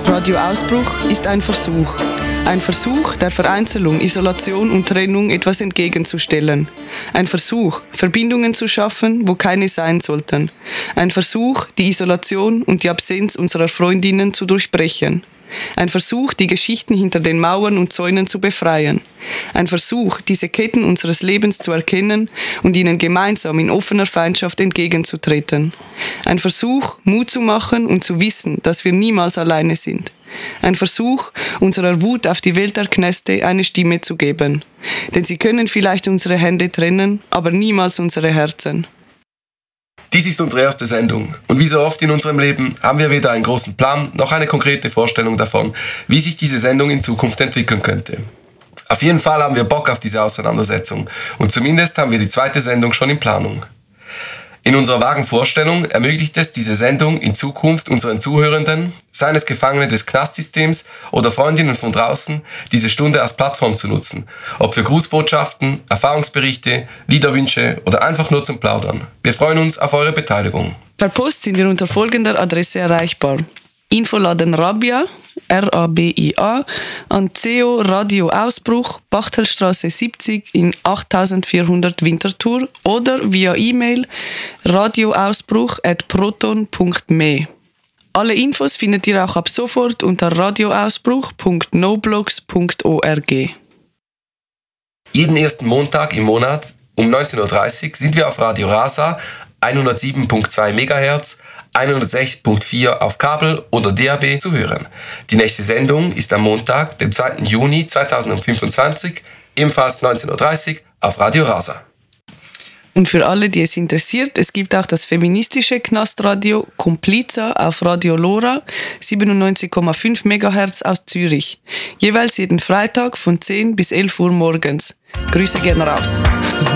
Radio Ausbruch ist ein Versuch. Ein Versuch, der Vereinzelung, Isolation und Trennung etwas entgegenzustellen. Ein Versuch, Verbindungen zu schaffen, wo keine sein sollten. Ein Versuch, die Isolation und die Absenz unserer Freundinnen zu durchbrechen. Ein Versuch, die Geschichten hinter den Mauern und Zäunen zu befreien. Ein Versuch, diese Ketten unseres Lebens zu erkennen und ihnen gemeinsam in offener Feindschaft entgegenzutreten. Ein Versuch, Mut zu machen und zu wissen, dass wir niemals alleine sind. Ein Versuch, unserer Wut auf die Welt der Kneste eine Stimme zu geben. Denn sie können vielleicht unsere Hände trennen, aber niemals unsere Herzen. Dies ist unsere erste Sendung und wie so oft in unserem Leben haben wir weder einen großen Plan noch eine konkrete Vorstellung davon, wie sich diese Sendung in Zukunft entwickeln könnte. Auf jeden Fall haben wir Bock auf diese Auseinandersetzung und zumindest haben wir die zweite Sendung schon in Planung. In unserer vagen Vorstellung ermöglicht es diese Sendung in Zukunft unseren Zuhörenden, seien es Gefangene des Knastsystems oder Freundinnen von draußen, diese Stunde als Plattform zu nutzen, ob für Grußbotschaften, Erfahrungsberichte, Liederwünsche oder einfach nur zum Plaudern. Wir freuen uns auf eure Beteiligung. Per Post sind wir unter folgender Adresse erreichbar. Infoladen Rabia, R-A-B-I-A, an CO Radio Ausbruch, Bachtelstraße 70 in 8400 Winterthur oder via E-Mail radioausbruch@proton.me. Alle Infos findet ihr auch ab sofort unter radioausbruch.noblogs.org. Jeden ersten Montag im Monat um 19.30 Uhr sind wir auf Radio Rasa 107.2 MHz, 106.4 auf Kabel oder DAB zu hören. Die nächste Sendung ist am Montag, dem 2. Juni 2025, ebenfalls 19.30 Uhr auf Radio Rasa. Und für alle, die es interessiert, es gibt auch das feministische Knastradio Kompliza auf Radio Lora 97,5 MHz aus Zürich. Jeweils jeden Freitag von 10 bis 11 Uhr morgens. Grüße gerne raus.